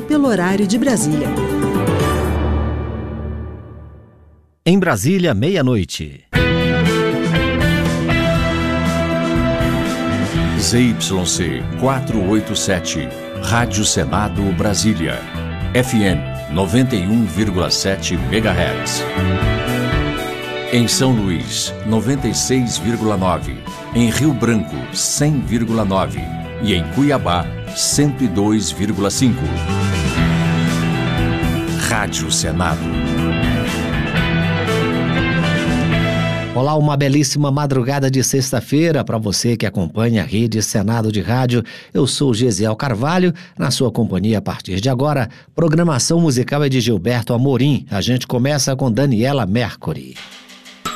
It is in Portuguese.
pelo horário de Brasília. Em Brasília, meia-noite. ZYC 487, Rádio Senado Brasília, FM 91,7 MHz. Em São Luís, 96,9. Em Rio Branco, 100,9. E em Cuiabá, 102,5. Rádio Senado. Olá, uma belíssima madrugada de sexta-feira para você que acompanha a Rede Senado de Rádio. Eu sou Gesiel Carvalho, na sua companhia a partir de agora. Programação musical é de Gilberto Amorim. A gente começa com Daniela Mercury.